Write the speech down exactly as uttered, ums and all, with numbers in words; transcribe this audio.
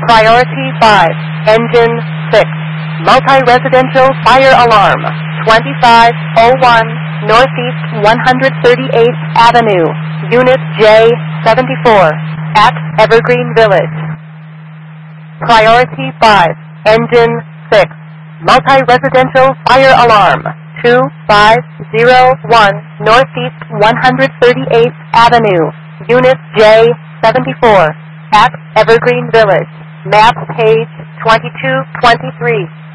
Priority five, Engine six, Multi-Residential Fire Alarm, twenty-five oh one Northeast one hundred thirty-eighth Avenue, Unit J seventy-four, at Evergreen Village. Priority five, Engine six, Multi-Residential Fire Alarm, two five oh one Northeast one hundred thirty-eighth Avenue, Unit J seventy-four, at Evergreen Village. Map page twenty-two twenty-three.